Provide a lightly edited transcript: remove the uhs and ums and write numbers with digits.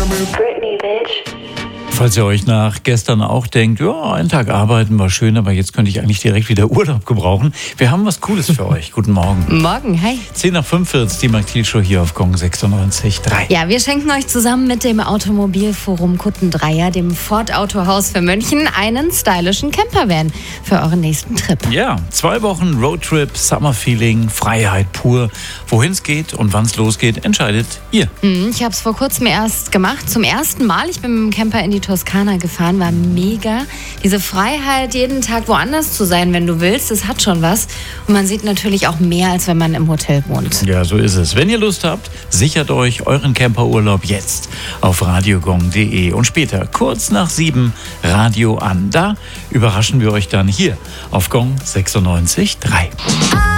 Britney, bitch. Falls ihr euch nach gestern auch denkt, ja, einen Tag arbeiten war schön, aber jetzt könnte ich eigentlich direkt wieder Urlaub gebrauchen. Wir haben was Cooles für euch. Guten Morgen. Morgen, hi. 10:45, die Mark-Thiel-Show hier auf Gong 96.3. Ja, wir schenken euch zusammen mit dem Automobilforum Kuttendreier, dem Ford Autohaus für München, einen stylischen Campervan für euren nächsten Trip. Ja, 2 Wochen Roadtrip, Summerfeeling, Freiheit pur. Wohin es geht und wann es losgeht, entscheidet ihr. Ich habe es vor kurzem erst gemacht, zum ersten Mal. Ich bin mit dem Camper in die Toskana gefahren, war mega. Diese Freiheit, jeden Tag woanders zu sein, wenn du willst, das hat schon was. Und man sieht natürlich auch mehr, als wenn man im Hotel wohnt. Ja, so ist es. Wenn ihr Lust habt, sichert euch euren Camperurlaub jetzt auf radiogong.de und später, kurz nach 7, Radio an. Da überraschen wir euch dann hier auf Gong 96.3.